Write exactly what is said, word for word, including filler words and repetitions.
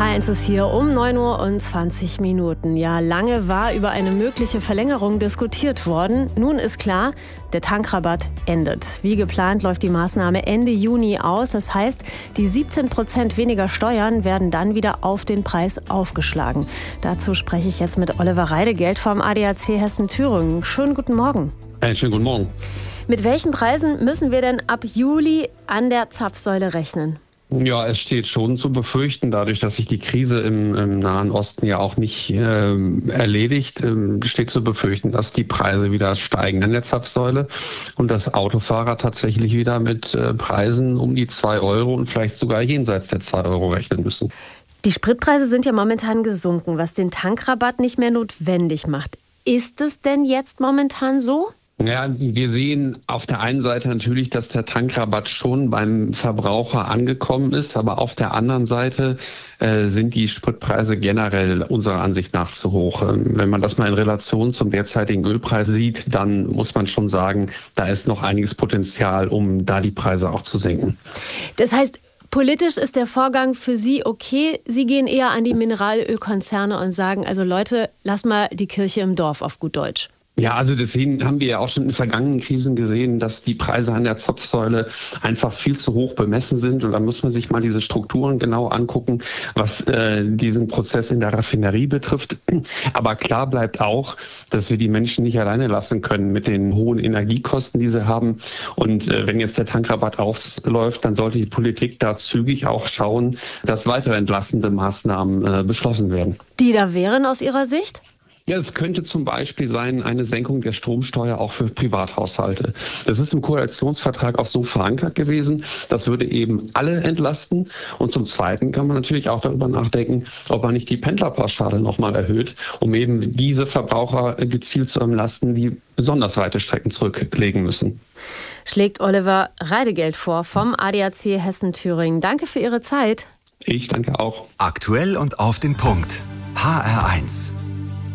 H eins ist hier um neun Uhr und zwanzig Minuten. Ja, lange war über eine mögliche Verlängerung diskutiert worden. Nun ist klar, der Tankrabatt endet. Wie geplant läuft die Maßnahme Ende Juni aus. Das heißt, die siebzehn Prozent weniger Steuern werden dann wieder auf den Preis aufgeschlagen. Dazu spreche ich jetzt mit Oliver Reidegeld vom A D A C Hessen-Thüringen. Schönen guten Morgen. Hey, schönen guten Morgen. Mit welchen Preisen müssen wir denn ab Juli an der Zapfsäule rechnen? Ja, es steht schon zu befürchten, dadurch, dass sich die Krise im, im Nahen Osten ja auch nicht äh, erledigt, äh, steht zu befürchten, dass die Preise wieder steigen an der Zapfsäule und dass Autofahrer tatsächlich wieder mit äh, Preisen um die zwei Euro und vielleicht sogar jenseits der zwei Euro rechnen müssen. Die Spritpreise sind ja momentan gesunken, was den Tankrabatt nicht mehr notwendig macht. Ist es denn jetzt momentan so? Ja, wir sehen auf der einen Seite natürlich, dass der Tankrabatt schon beim Verbraucher angekommen ist, aber auf der anderen Seite äh, sind die Spritpreise generell unserer Ansicht nach zu hoch. Ähm, wenn man das mal in Relation zum derzeitigen Ölpreis sieht, dann muss man schon sagen, da ist noch einiges Potenzial, um da die Preise auch zu senken. Das heißt, politisch ist der Vorgang für Sie okay. Sie gehen eher an die Mineralölkonzerne und sagen, also Leute, lass mal die Kirche im Dorf auf gut Deutsch. Ja, also deswegen haben wir ja auch schon in vergangenen Krisen gesehen, dass die Preise an der Zapfsäule einfach viel zu hoch bemessen sind. Und da muss man sich mal diese Strukturen genau angucken, was äh, diesen Prozess in der Raffinerie betrifft. Aber klar bleibt auch, dass wir die Menschen nicht alleine lassen können mit den hohen Energiekosten, die sie haben. Und äh, wenn jetzt der Tankrabatt ausläuft, dann sollte die Politik da zügig auch schauen, dass weitere entlastende Maßnahmen äh, beschlossen werden. Die da wären aus Ihrer Sicht? Ja, es könnte zum Beispiel sein, eine Senkung der Stromsteuer auch für Privathaushalte. Das ist im Koalitionsvertrag auch so verankert gewesen. Das würde eben alle entlasten. Und zum Zweiten kann man natürlich auch darüber nachdenken, ob man nicht die Pendlerpauschale nochmal erhöht, um eben diese Verbraucher gezielt zu entlasten, die besonders weite Strecken zurücklegen müssen. Schlägt Oliver Reidegeld vor vom A D A C Hessen-Thüringen. Danke für Ihre Zeit. Ich danke auch. Aktuell und auf den Punkt. H R eins.